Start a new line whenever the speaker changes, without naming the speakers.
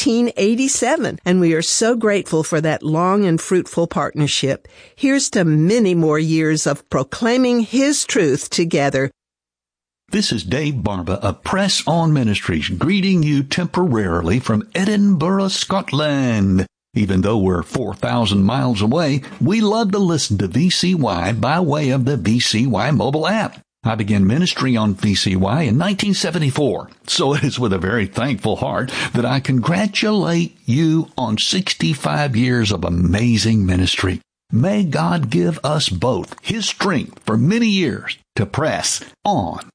1987, and we are so grateful for that long and fruitful partnership. Here's to many more years of proclaiming His truth together.
This is Dave Barba of Press On Ministries, greeting you temporarily from Edinburgh, Scotland. Even though we're 4,000 miles away, we love to listen to VCY by way of the VCY mobile app. I began ministry on VCY in 1974, so it is with a very thankful heart that I congratulate you on 65 years of amazing ministry. May God give us both His strength for many years to press on.